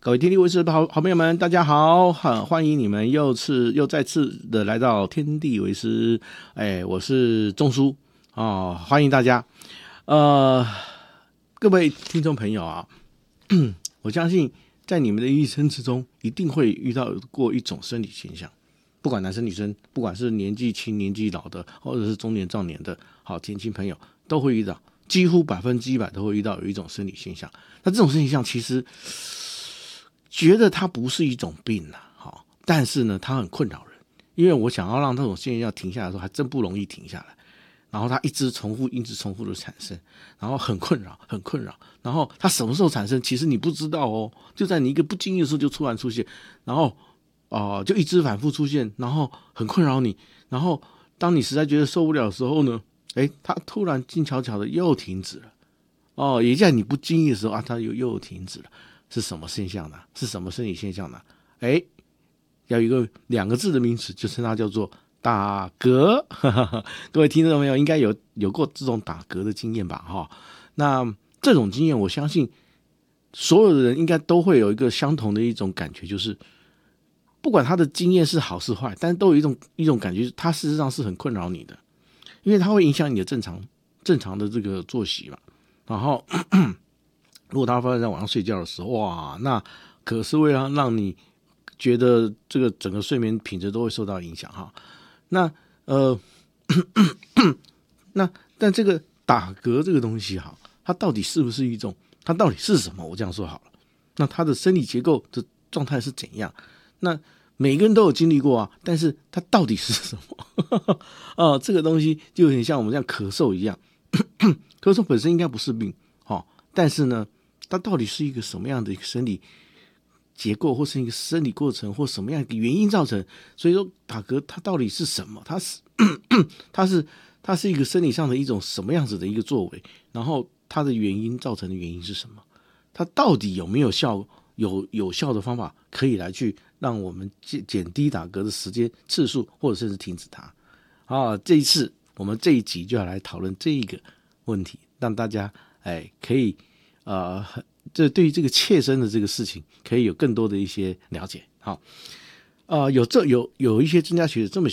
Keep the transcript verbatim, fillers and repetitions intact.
各位天地卫视的好好朋友们，大家好，欢迎你们又次又再次的来到天地卫视，哎，我是钟叔哦，欢迎大家。呃，各位听众朋友啊，我相信在你们的一生之中，一定会遇到过一种生理现象，不管男生女生，不管是年纪轻、年纪老的，或者是中年、壮年的，好年轻朋友都会遇到，几乎百分之一百都会遇到有一种生理现象。那这种生理现象其实觉得它不是一种病啊，好，但是呢，它很困扰人，因为我想要让这种现象停下来的时候，还真不容易停下来。然后它一直重复，一直重复的产生，然后很困扰，很困扰。然后它什么时候产生，其实你不知道哦，就在你一个不经意的时候就突然出现，然后哦、呃，就一直反复出现，然后很困扰你。然后当你实在觉得受不了的时候呢，哎，它突然静悄悄的又停止了。哦，也在你不经意的时候啊，它又又停止了。是什么现象呢？是什么生理现象呢？哎，要一个两个字的名词，就称它叫做打嗝。各位听众朋友应该有有过这种打嗝的经验吧？哈，那这种经验，我相信所有的人应该都会有一个相同的一种感觉，就是不管他的经验是好是坏，但是都有一种一种感觉，它事实上是很困扰你的，因为它会影响你的正常正常的这个作息嘛。然后咳咳如果他发生在晚上睡觉的时候，哇，那可是为了让你觉得这个整个睡眠品质都会受到影响哈。那呃咳咳咳，那但这个打嗝这个东西哈，它到底是不是一种？它到底是什么？我这样说好了。那它的生理结构的状态是怎样？那每个人都有经历过啊，但是它到底是什么？哦，这个东西就有点像我们这样咳嗽一样，咳咳咳嗽本身应该不是病，哦，但是呢，它到底是一个什么样的一个生理结构，或是一个生理过程，或什么样的原因造成？所以说打嗝它到底是什么？它是它是它是一个生理上的一种什么样子的一个作为？然后它的原因造成的原因是什么？它到底有没有效？有有效的方法可以来去让我们减低打嗝的时间次数，或者甚至停止它？啊，这一次我们这一集就要来讨论这一个问题，让大家哎可以呃，这对于这个切身的这个事情，可以有更多的一些了解。好，呃，有这有有一些专家学者这么